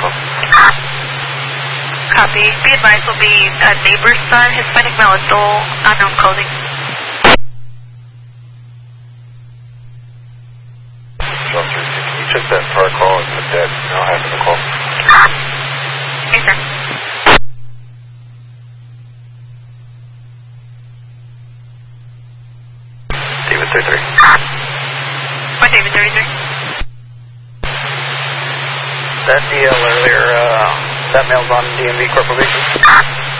vehicle. Copy. Be advised will be a neighbor's son, Hispanic male adult, unknown clothing. John 3, can you check that car call and put that now having the call? Yes, sir. David 33. What, David 33? That DL earlier, that mail's on DMV Corporation.